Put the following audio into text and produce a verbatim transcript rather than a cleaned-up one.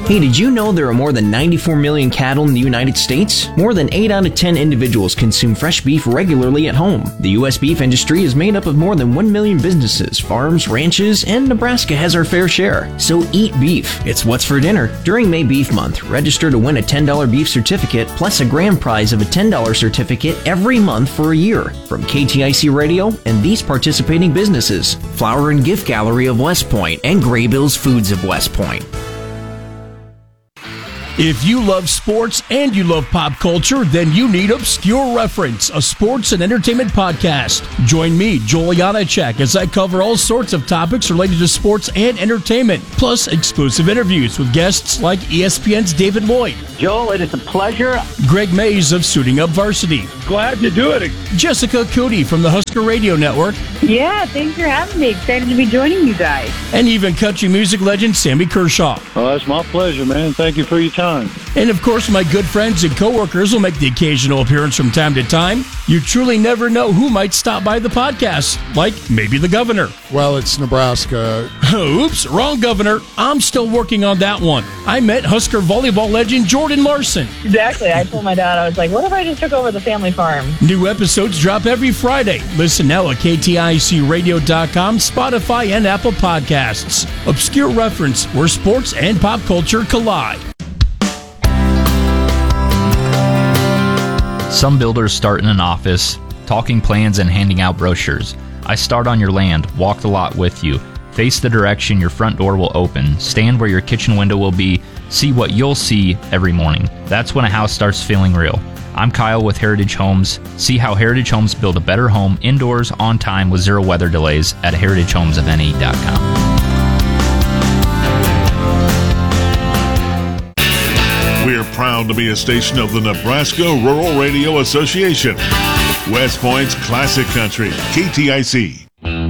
Hey, did you know there are more than ninety-four million cattle in the United States? More than eight out of ten individuals consume fresh beef regularly at home. The U S beef industry is made up of more than one million businesses, farms, ranches, and Nebraska has our fair share. So eat beef. It's what's for dinner. During May Beef Month, register to win a ten dollars beef certificate plus a grand prize of a ten dollars certificate every month for a year from K T I C Radio and these participating businesses: Flower and Gift Gallery of West Point and Graybills Foods of West Point. If you love sports and you love pop culture, then you need Obscure Reference, a sports and entertainment podcast. Join me, Joel Janacek, as I cover all sorts of topics related to sports and entertainment, plus exclusive interviews with guests like E S P N's David Lloyd. Joel, it is a pleasure. Greg Mays of Suiting Up Varsity. Glad to do it. Jessica Cootie from the Husker Radio Network. Yeah, thanks for having me. Excited to be joining you guys. And even country music legend Sammy Kershaw. Oh, that's my pleasure, man. Thank you for your time. And of course, my good friends and coworkers will make the occasional appearance from time to time. You truly never know who might stop by the podcast, like maybe the governor. Well, it's Nebraska. Oops, wrong governor. I'm still working on that one. I met Husker volleyball legend Jordan Larson. Exactly. I told my dad, I was like, what if I just took over the family farm? New episodes drop every Friday. Listen now at K T I C radio dot com, Spotify, and Apple Podcasts. Obscure Reference, where sports and pop culture collide. Some builders start in an office, talking plans and handing out brochures. I start on your land, walk the lot with you, face the direction your front door will open, stand where your kitchen window will be, see what you'll see every morning. That's when a house starts feeling real. I'm Kyle with Heritage Homes. See how Heritage Homes build a better home indoors on time with zero weather delays at heritage homes of n e dot com. We're proud to be a station of the Nebraska Rural Radio Association. West Point's classic country, K T I C.